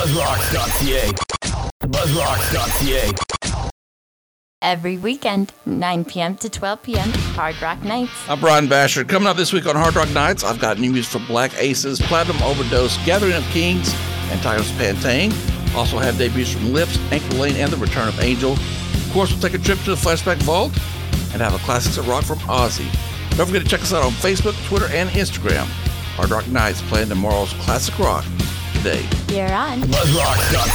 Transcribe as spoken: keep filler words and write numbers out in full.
buzzrocks dot c a. buzzrocks dot c a. Every weekend, nine p.m. to twelve p.m., Hard Rock Nights. I'm Brian Basher. Coming up this week on Hard Rock Nights, I've got new music from Black Aces, Platinum Overdose, Gathering of Kings, and Tyrus Pantane. Also have debuts from Lips, Anchor Lane, and The Return of Angel. Of course, we'll take a trip to the Flashback Vault and have a Classics at Rock from Ozzy. Don't forget to check us out on Facebook, Twitter, and Instagram. Hard Rock Nights playing tomorrow's classic rock today. You're on buzzrocks dot c a.